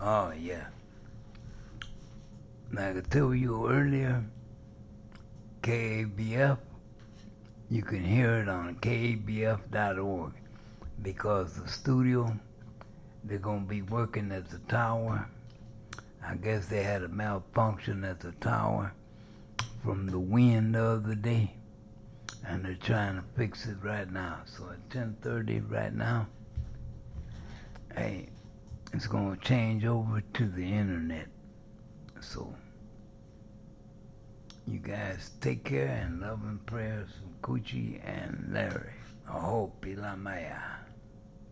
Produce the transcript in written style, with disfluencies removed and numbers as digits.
Oh, yeah. Like I told you earlier, KABF, you can hear it on KABF.org because the studio, they're going to be working at the tower. I guess they had a malfunction at the tower from the wind the other day, and they're trying to fix it right now. So at 10:30 right now, hey, it's going to change over to the internet. So you guys take care, and love and prayers from Coochie and Larry. Aho Pilamaya.